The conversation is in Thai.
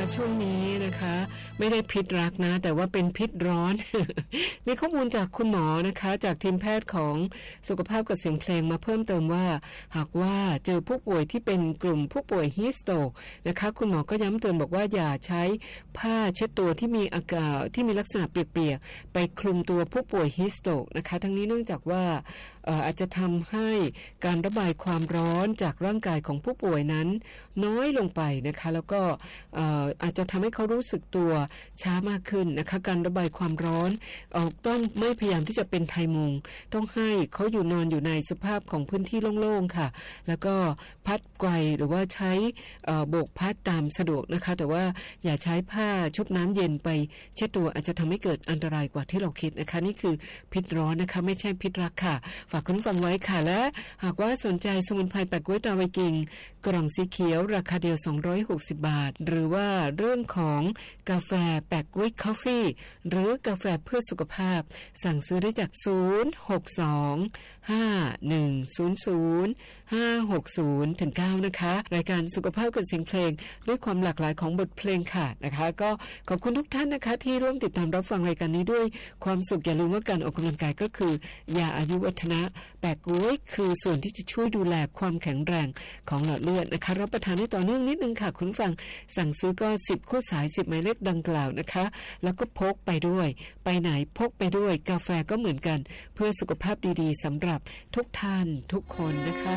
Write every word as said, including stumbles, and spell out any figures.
ช่วงนี้นะคะไม่ได้พิษรักนะแต่ว่าเป็นพิษร้อน มีข้อมูลจากคุณหมอนะคะจากทีมแพทย์ของสุขภาพกับเสียงเพลงมาเพิ่มเติมว่าหากว่าเจอผู้ป่วยที่เป็นกลุ่มผู้ป่วยฮีสโตรกนะคะคุณหมอก็ย้ำเตือนบอกว่าอย่าใช้ผ้าเช็ดตัวที่มีอากาศที่มีลักษณะเปียกๆไปคลุมตัวผู้ป่วยฮีสโตรกนะคะทั้งนี้เนื่องจากว่าอาจจะทำให้การระบายความร้อนจากร่างกายของผู้ป่วยนั้นน้อยลงไปนะคะแล้วก็อาจจะทำให้เขารู้สึกตัวช้ามากขึ้นนะคะการระบายความร้อนต้องไม่พยายามที่จะเป็นไทมุงต้องให้เขาอยู่นอนอยู่ในสภาพของพื้นที่โล่งๆค่ะแล้วก็พัดไกวหรือว่าใช้โบกพัดตามสะดวกนะคะแต่ว่าอย่าใช้ผ้าชุบน้ำเย็นไปเช็ดตัวอาจจะทำให้เกิดอันตรายกว่าที่เราคิดนะคะนี่คือพิษร้อนนะคะไม่ใช่พิษรักค่ะฝากคุณฟังไว้ค่ะและหากว่าสนใจสมุนไพรแปะก๊วยตาไวกิงกล่องสีเขียวราคาเดียวสองร้อยหกสิบบาทหรือว่าเรื่องของกาแฟแปะก๊วยคอฟฟี่หรือกาแฟเพื่อสุขภาพสั่งซื้อได้จากศูนย์ หก สอง ห้า หนึ่ง ศูนย์ ศูนย์ ห้า หก ศูนย์ ถึง เก้านะคะรายการสุขภาพกับเสียงเพลงด้วยความหลากหลายของบทเพลงค่ะนะคะก็ขอบคุณทุกท่านนะคะที่ร่วมติดตามรับฟังรายการนี้ด้วยความสุขอย่าลืมว่าการออกกำลังกายก็คือยาอายุวัฒนะแปะก๊วยคือส่วนที่จะช่วยดูแลความแข็งแรงของหลอดเลือดนะคะรับประทานให้ต่อเนื่องนิดนึงค่ะคุณฟังสั่งซื้อก็สิบคู่สายสิบหมายเลขดังกล่าวนะคะแล้วก็พกไปด้วยไปไหนพกไปด้วยกาแฟก็เหมือนกันเพื่อสุขภาพดีๆสำหรับทุกท่านทุกคนนะคะ